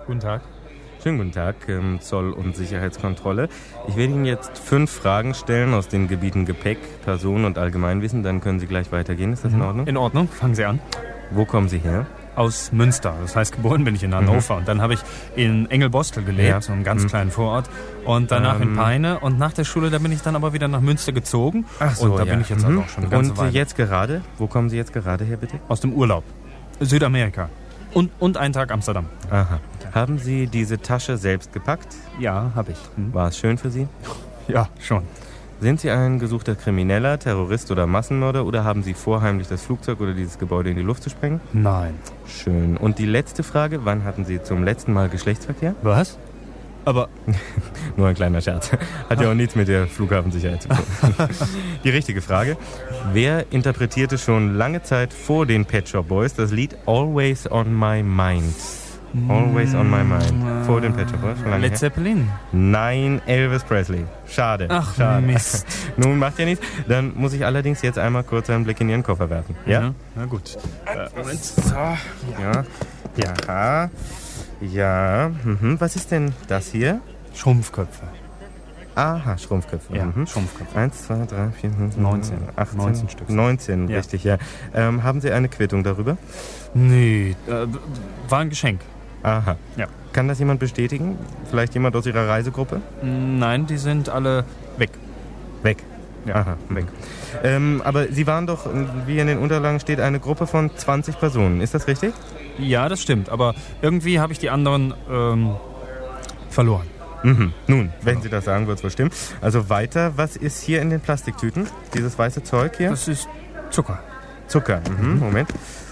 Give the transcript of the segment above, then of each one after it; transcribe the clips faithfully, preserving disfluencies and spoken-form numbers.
Guten Tag. Schönen guten Tag, ähm, Zoll- und Sicherheitskontrolle. Ich werde Ihnen jetzt fünf Fragen stellen aus den Gebieten Gepäck, Personen und Allgemeinwissen. Dann können Sie gleich weitergehen. Ist das in Ordnung? In Ordnung, fangen Sie an. Wo kommen Sie her? Aus Münster. Das heißt, geboren bin ich in Hannover. Mhm. Und dann habe ich in Engelbostel gelebt, Ja. so einem ganz Mhm. kleinen Vorort. Und danach Ähm. in Peine. Und nach der Schule, da bin ich dann aber wieder nach Münster gezogen. Ach so, und da ja. bin ich jetzt Mhm. also auch schon eine ganze Und Weile. jetzt gerade? Wo kommen Sie jetzt gerade her, bitte? Aus dem Urlaub. Südamerika. Und, und einen Tag Amsterdam. Aha. Haben Sie diese Tasche selbst gepackt? Ja, habe ich. Hm? War es schön für Sie? Ja, schon. Sind Sie ein gesuchter Krimineller, Terrorist oder Massenmörder oder haben Sie vor, heimlich das Flugzeug oder dieses Gebäude in die Luft zu sprengen? Nein. Schön. Und die letzte Frage, wann hatten Sie zum letzten Mal Geschlechtsverkehr? Was? Aber Nur ein kleiner Scherz. Hat ja auch nichts mit der Flughafensicherheit zu tun. Die richtige Frage. Wer interpretierte schon lange Zeit vor den Pet Shop Boys das Lied Always on My Mind? Always on My Mind. Vor den Pet Shop Boys? Schon lange Led her? Zeppelin. Nein, Elvis Presley. Schade. Ach, Schade. Mist. Nun macht ja nichts. Dann muss ich allerdings jetzt einmal kurz einen Blick in Ihren Koffer werfen. Ja? Ja, na gut. Äh, Moment. So. Ja. Ja. Ja. Mhm. Was ist denn das hier? Schrumpfköpfe. Aha, Schrumpfköpfe. Ja, Mhm. Schrumpfköpfe. Eins, zwei, drei, vier, fünf, neunzehn. achtzehn, neunzehn Stück. neunzehn, Ja. richtig, ja. Ähm, haben Sie eine Quittung darüber? Nee, äh, war ein Geschenk. Aha. Ja. Kann das jemand bestätigen? Vielleicht jemand aus Ihrer Reisegruppe? Nein, die sind alle weg. Weg. Ja, Aha, weg. Ähm, aber Sie waren doch, wie in den Unterlagen steht, eine Gruppe von zwanzig Personen. Ist das richtig? Ja, das stimmt. Aber irgendwie habe ich die anderen ähm, verloren. Mhm. Nun, wenn Sie das sagen, wird es wohl stimmen. Also weiter, was ist hier in den Plastiktüten? Dieses weiße Zeug hier? Das ist Zucker. Zucker. Mhm. Moment.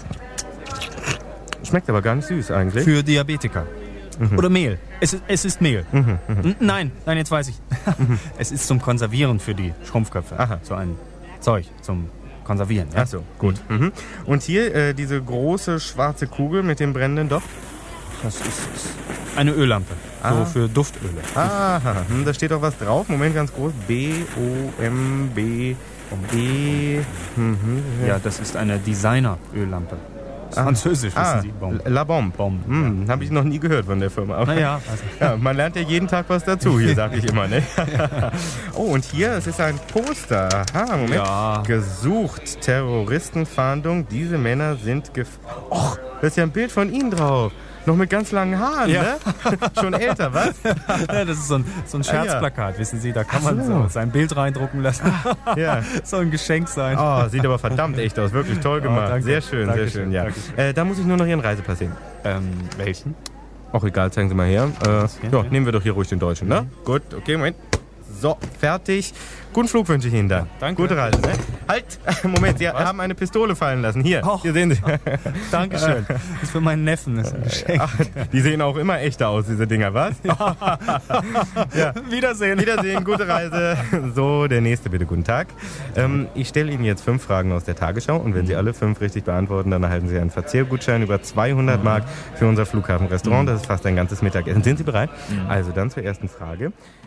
Schmeckt aber gar nicht süß eigentlich. Für Diabetiker. Mhm. Oder Mehl. Es ist, es ist Mehl. Mhm. Mhm. N- Nein, nein, jetzt weiß ich. Es ist zum Konservieren für die Schrumpfköpfe. Aha. So ein Zeug zum Konservieren. Ja? Ach so, gut. Mhm. Und hier äh, diese große schwarze Kugel mit dem brennenden Docht? Das ist eine Öllampe. So Ah. für Duftöle. Aha, hm, da steht auch was drauf. Moment, ganz groß. B O M B E. Mhm. Ja, das ist eine Designer-Öllampe. Das ist Ah. französisch, wissen Ah, Sie. Bombe. La Bombe. Bombe, Hm, habe ich noch nie gehört von der Firma. Aber Naja, also. ja, man lernt ja jeden Tag was dazu, hier sage ich immer. Ne? Oh, und hier, es ist ein Poster. Aha, Moment. Ja. Gesucht, Terroristenfahndung. Diese Männer sind gef... Och, da ist ja ein Bild von Ihnen drauf. Noch mit ganz langen Haaren, Ja. ne? Schon älter, was? Ja, das ist so ein, so ein Scherzplakat, wissen Sie. Da kann Ach man so. so sein Bild reindrucken lassen. Ja. Soll ein Geschenk sein. Oh, sieht aber verdammt echt aus. Wirklich toll gemacht. danke. Sehr schön, Dankeschön, sehr schön, ja. Dankeschön. Äh, da muss ich nur noch Ihren Reisepass sehen. Ähm, welchen? Auch egal, zeigen Sie mal her. Äh, hier, ja, hier. nehmen wir doch hier ruhig den Deutschen, ne? Gut, okay, Moment. So, fertig. Guten Flug wünsche ich Ihnen dann. Ja, danke. Gute Reise, ne? Halt! Moment, Sie Was? haben eine Pistole fallen lassen. Hier, Och. hier sehen Sie. Dankeschön. Das ist für meinen Neffen, das ist ein Geschenk. Ach, die sehen auch immer echter aus, diese Dinger, was? Ja. Wiedersehen. Wiedersehen, gute Reise. So, der nächste bitte, guten Tag. Ähm, ich stelle Ihnen jetzt fünf Fragen aus der Tagesschau und wenn Sie alle fünf richtig beantworten, dann erhalten Sie einen Verzehrgutschein über zweihundert Mark für unser Flughafenrestaurant. Das ist fast ein ganzes Mittagessen. Sind Sie bereit? Also dann zur ersten Frage.